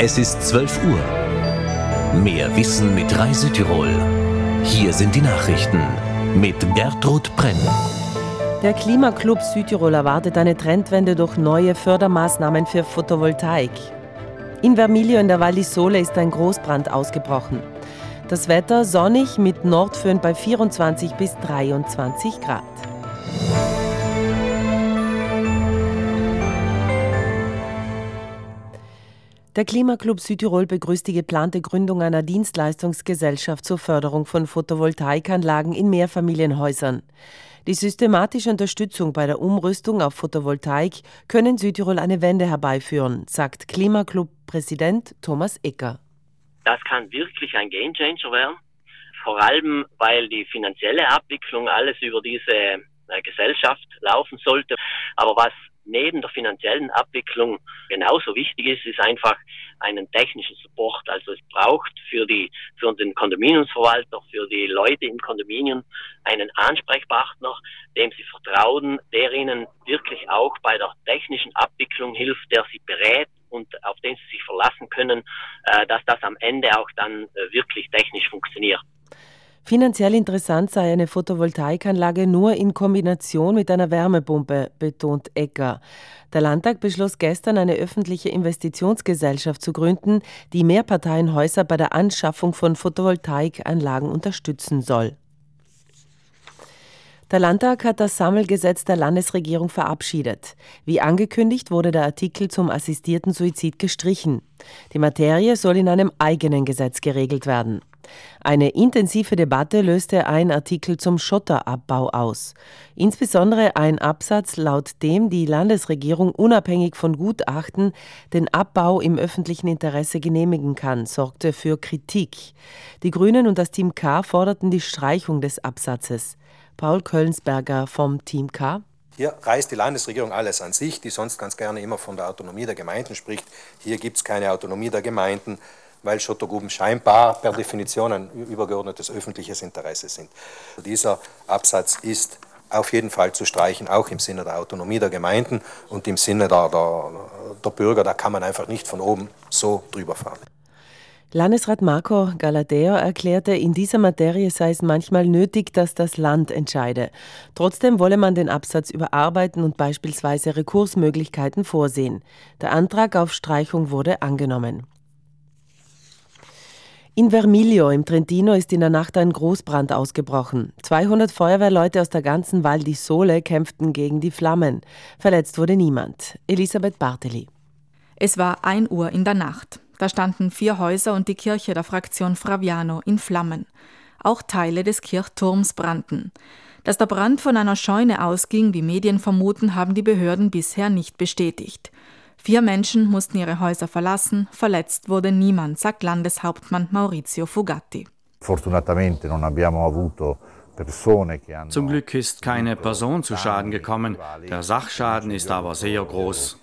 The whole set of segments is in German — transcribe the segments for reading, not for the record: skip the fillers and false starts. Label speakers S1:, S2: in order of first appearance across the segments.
S1: Es ist 12 Uhr. Mehr Wissen mit Reise-Tirol. Hier sind die Nachrichten mit Gertrud Brenn.
S2: Der Klimaclub Südtirol erwartet eine Trendwende durch neue Fördermaßnahmen für Photovoltaik. In Vermilio in der Val di Sole ist ein Großbrand ausgebrochen. Das Wetter sonnig mit Nordföhn bei 24 bis 23 Grad. Der Klimaclub Südtirol begrüßt die geplante Gründung einer Dienstleistungsgesellschaft zur Förderung von Photovoltaikanlagen in Mehrfamilienhäusern. Die systematische Unterstützung bei der Umrüstung auf Photovoltaik können Südtirol eine Wende herbeiführen, sagt Klimaclub-Präsident Thomas Ecker.
S3: Das kann wirklich ein Gamechanger werden, vor allem weil die finanzielle Abwicklung alles über diese Gesellschaft laufen sollte. Aber was neben der finanziellen Abwicklung genauso wichtig ist einfach einen technischen Support. Also es braucht für den Kondominiumsverwalter, für die Leute im Kondominium einen Ansprechpartner, dem sie vertrauen, der ihnen wirklich auch bei der technischen Abwicklung hilft, der sie berät und auf den sie sich verlassen können, dass das am Ende auch dann wirklich technisch funktioniert.
S2: Finanziell interessant sei eine Photovoltaikanlage nur in Kombination mit einer Wärmepumpe, betont Ecker. Der Landtag beschloss gestern, eine öffentliche Investitionsgesellschaft zu gründen, die Mehrparteienhäuser bei der Anschaffung von Photovoltaikanlagen unterstützen soll. Der Landtag hat das Sammelgesetz der Landesregierung verabschiedet. Wie angekündigt wurde der Artikel zum assistierten Suizid gestrichen. Die Materie soll in einem eigenen Gesetz geregelt werden. Eine intensive Debatte löste ein Artikel zum Schotterabbau aus. Insbesondere ein Absatz, laut dem die Landesregierung unabhängig von Gutachten den Abbau im öffentlichen Interesse genehmigen kann, sorgte für Kritik. Die Grünen und das Team K forderten die Streichung des Absatzes. Paul Köllensberger vom Team K.
S4: Hier reißt die Landesregierung alles an sich, die sonst ganz gerne immer von der Autonomie der Gemeinden spricht. Hier gibt es keine Autonomie der Gemeinden, weil Schottergruben scheinbar per Definition ein übergeordnetes öffentliches Interesse sind. Dieser Absatz ist auf jeden Fall zu streichen, auch im Sinne der Autonomie der Gemeinden und im Sinne der Bürger. Da kann man einfach nicht von oben so drüber fahren.
S2: Landesrat Marco Galadeo erklärte, in dieser Materie sei es manchmal nötig, dass das Land entscheide. Trotzdem wolle man den Absatz überarbeiten und beispielsweise Rekursmöglichkeiten vorsehen. Der Antrag auf Streichung wurde angenommen. In Vermilio im Trentino ist in der Nacht ein Großbrand ausgebrochen. 200 Feuerwehrleute aus der ganzen Val di Sole kämpften gegen die Flammen. Verletzt wurde niemand. Elisabeth Barteli.
S5: Es war 1 Uhr in der Nacht. Da standen 4 Häuser und die Kirche der Fraktion Fraviano in Flammen. Auch Teile des Kirchturms brannten. Dass der Brand von einer Scheune ausging, wie Medien vermuten, haben die Behörden bisher nicht bestätigt. 4 Menschen mussten ihre Häuser verlassen, verletzt wurde niemand, sagt Landeshauptmann Maurizio Fugatti.
S6: Zum Glück ist keine Person zu Schaden gekommen, der Sachschaden ist aber sehr groß.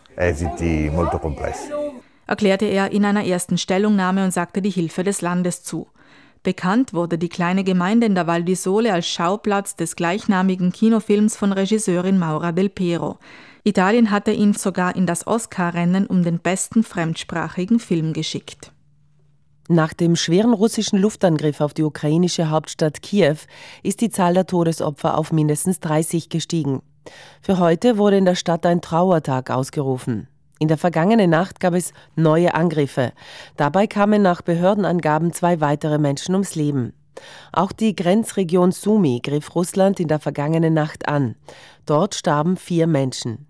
S5: Erklärte er in einer ersten Stellungnahme und sagte die Hilfe des Landes zu. Bekannt wurde die kleine Gemeinde in der Val di Sole als Schauplatz des gleichnamigen Kinofilms von Regisseurin Maura Del Piero. Italien hatte ihn sogar in das Oscar-Rennen um den besten fremdsprachigen Film geschickt.
S2: Nach dem schweren russischen Luftangriff auf die ukrainische Hauptstadt Kiew ist die Zahl der Todesopfer auf mindestens 30 gestiegen. Für heute wurde in der Stadt ein Trauertag ausgerufen. In der vergangenen Nacht gab es neue Angriffe. Dabei kamen nach Behördenangaben 2 weitere Menschen ums Leben. Auch die Grenzregion Sumy griff Russland in der vergangenen Nacht an. Dort starben 4 Menschen.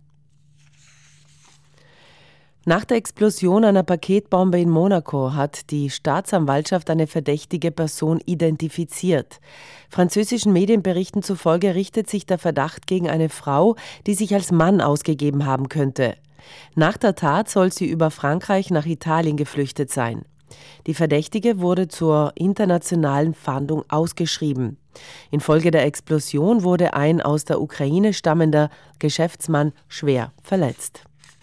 S2: Nach der Explosion einer Paketbombe in Monaco hat die Staatsanwaltschaft eine verdächtige Person identifiziert. Französischen Medienberichten zufolge richtet sich der Verdacht gegen eine Frau, die sich als Mann ausgegeben haben könnte. Nach der Tat soll sie über Frankreich nach Italien geflüchtet sein. Die Verdächtige wurde zur internationalen Fahndung ausgeschrieben. Infolge der Explosion wurde ein aus der Ukraine stammender Geschäftsmann schwer verletzt.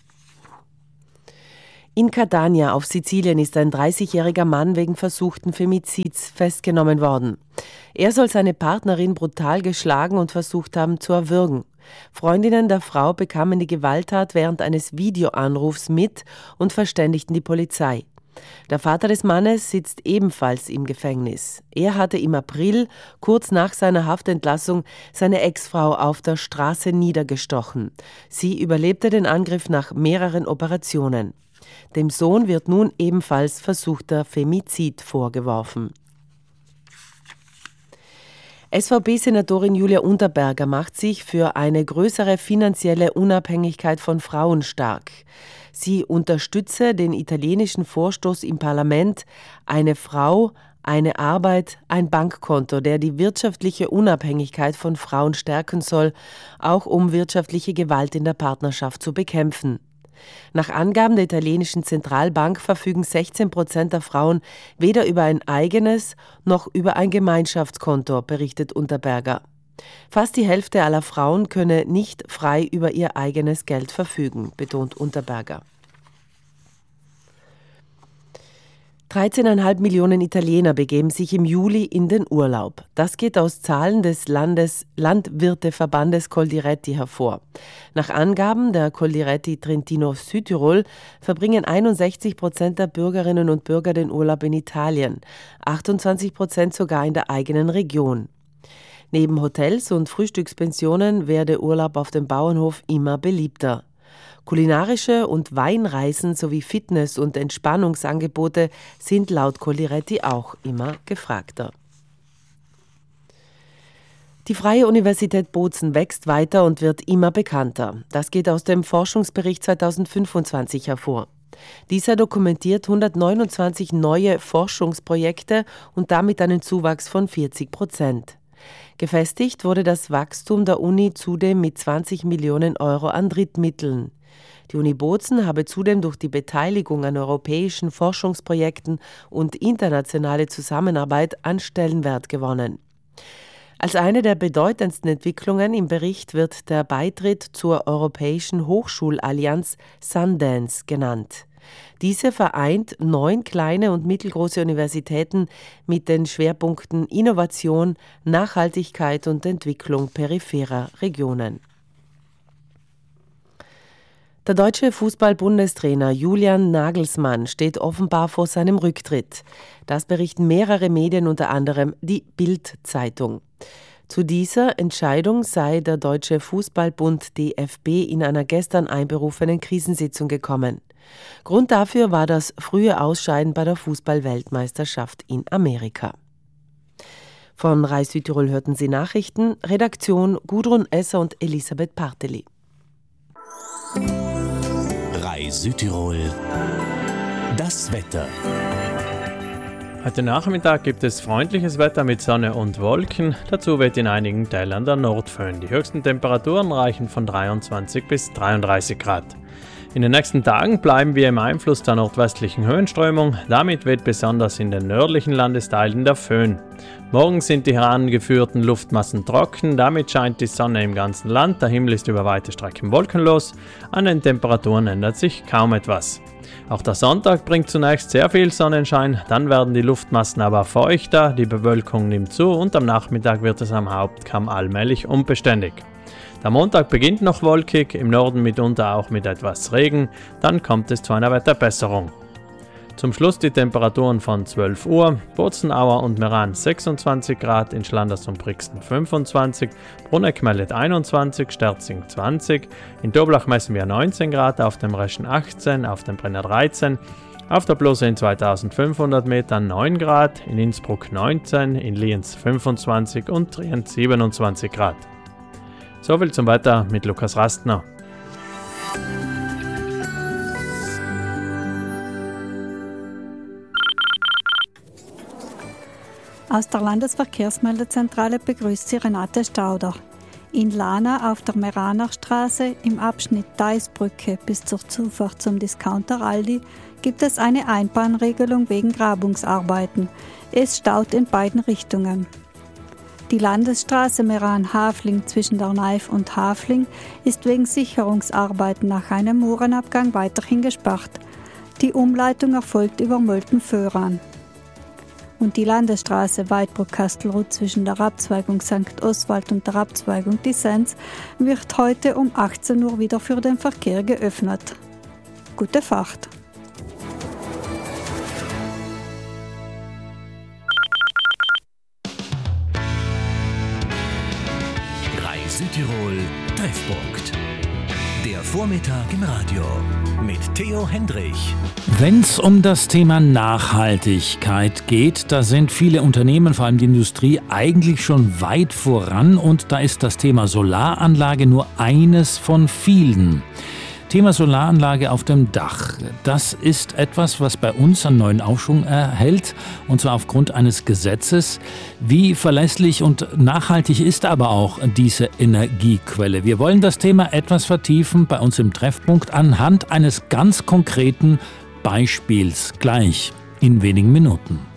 S2: In Catania auf Sizilien ist ein 30-jähriger Mann wegen versuchten Femizids festgenommen worden. Er soll seine Partnerin brutal geschlagen und versucht haben zu erwürgen. Freundinnen der Frau bekamen die Gewalttat während eines Videoanrufs mit und verständigten die Polizei. Der Vater des Mannes sitzt ebenfalls im Gefängnis. Er hatte im April, kurz nach seiner Haftentlassung, seine Ex-Frau auf der Straße niedergestochen. Sie überlebte den Angriff nach mehreren Operationen. Dem Sohn wird nun ebenfalls versuchter Femizid vorgeworfen. SVP-Senatorin Julia Unterberger macht sich für eine größere finanzielle Unabhängigkeit von Frauen stark. Sie unterstütze den italienischen Vorstoß im Parlament „Eine Frau, eine Arbeit, ein Bankkonto", der die wirtschaftliche Unabhängigkeit von Frauen stärken soll, auch um wirtschaftliche Gewalt in der Partnerschaft zu bekämpfen. Nach Angaben der italienischen Zentralbank verfügen 16% der Frauen weder über ein eigenes noch über ein Gemeinschaftskonto, berichtet Unterberger. Fast die Hälfte aller Frauen könne nicht frei über ihr eigenes Geld verfügen, betont Unterberger. 13,5 Millionen Italiener begeben sich im Juli in den Urlaub. Das geht aus Zahlen des Landwirteverbandes Coldiretti hervor. Nach Angaben der Coldiretti Trentino Südtirol verbringen 61% der Bürgerinnen und Bürger den Urlaub in Italien, 28% sogar in der eigenen Region. Neben Hotels und Frühstückspensionen werde Urlaub auf dem Bauernhof immer beliebter. Kulinarische und Weinreisen sowie Fitness- und Entspannungsangebote sind laut Coldiretti auch immer gefragter. Die Freie Universität Bozen wächst weiter und wird immer bekannter. Das geht aus dem Forschungsbericht 2025 hervor. Dieser dokumentiert 129 neue Forschungsprojekte und damit einen Zuwachs von 40%. Gefestigt wurde das Wachstum der Uni zudem mit 20 Millionen Euro an Drittmitteln. Die Uni Bozen habe zudem durch die Beteiligung an europäischen Forschungsprojekten und internationale Zusammenarbeit an Stellenwert gewonnen. Als eine der bedeutendsten Entwicklungen im Bericht wird der Beitritt zur Europäischen Hochschulallianz Sundance genannt. Diese vereint 9 kleine und mittelgroße Universitäten mit den Schwerpunkten Innovation, Nachhaltigkeit und Entwicklung peripherer Regionen. Der deutsche Fußball-Bundestrainer Julian Nagelsmann steht offenbar vor seinem Rücktritt. Das berichten mehrere Medien, unter anderem die Bild-Zeitung. Zu dieser Entscheidung sei der Deutsche Fußballbund DFB in einer gestern einberufenen Krisensitzung gekommen. Grund dafür war das frühe Ausscheiden bei der Fußball-Weltmeisterschaft in Amerika. Von RAI Südtirol hörten Sie Nachrichten, Redaktion Gudrun Esser und Elisabeth Parteli.
S1: RAI Südtirol, das Wetter.
S7: Heute Nachmittag gibt es freundliches Wetter mit Sonne und Wolken. Dazu weht in einigen Teilen der Nordföhn. Die höchsten Temperaturen reichen von 23 bis 33 Grad. In den nächsten Tagen bleiben wir im Einfluss der nordwestlichen Höhenströmung. Damit weht besonders in den nördlichen Landesteilen der Föhn. Morgen sind die herangeführten Luftmassen trocken. Damit scheint die Sonne im ganzen Land. Der Himmel ist über weite Strecken wolkenlos. An den Temperaturen ändert sich kaum etwas. Auch der Sonntag bringt zunächst sehr viel Sonnenschein. Dann werden die Luftmassen aber feuchter. Die Bewölkung nimmt zu und am Nachmittag wird es am Hauptkamm allmählich unbeständig. Der Montag beginnt noch wolkig, im Norden mitunter auch mit etwas Regen, dann kommt es zu einer Wetterbesserung. Zum Schluss die Temperaturen von 12 Uhr, Bozenauer und Meran 26 Grad, in Schlanders und Brixen 25, Bruneck meldet 21, Sterzing 20, in Doblach messen wir 19 Grad, auf dem Reschen 18, auf dem Brenner 13, auf der Blose in 2500 Metern 9 Grad, in Innsbruck 19, in Lienz 25 und Trient 27 Grad. Soviel zum Wetter mit Lukas Rastner.
S8: Aus der Landesverkehrsmeldezentrale begrüßt Sie Renate Stauder. In Lana auf der Meraner Straße im Abschnitt Deisbrücke bis zur Zufahrt zum Discounter Aldi gibt es eine Einbahnregelung wegen Grabungsarbeiten. Es staut in beiden Richtungen. Die Landesstraße Meran-Hafling zwischen der Neif und Hafling ist wegen Sicherungsarbeiten nach einem Murenabgang weiterhin gesperrt. Die Umleitung erfolgt über Mölten-Föhran. Und die Landesstraße Weidbruck-Kastelruth zwischen der Abzweigung St. Oswald und der Abzweigung Dissens wird heute um 18 Uhr wieder für den Verkehr geöffnet. Gute Fahrt!
S1: Südtirol Treffpunkt. Der Vormittag im Radio mit Theo Hendrich.
S9: Wenn es um das Thema Nachhaltigkeit geht, da sind viele Unternehmen, vor allem die Industrie, eigentlich schon weit voran und da ist das Thema Solaranlage nur eines von vielen. Thema Solaranlage auf dem Dach. Das ist etwas, was bei uns einen neuen Aufschwung erhält, und zwar aufgrund eines Gesetzes. Wie verlässlich und nachhaltig ist aber auch diese Energiequelle? Wir wollen das Thema etwas vertiefen bei uns im Treffpunkt anhand eines ganz konkreten Beispiels gleich in wenigen Minuten.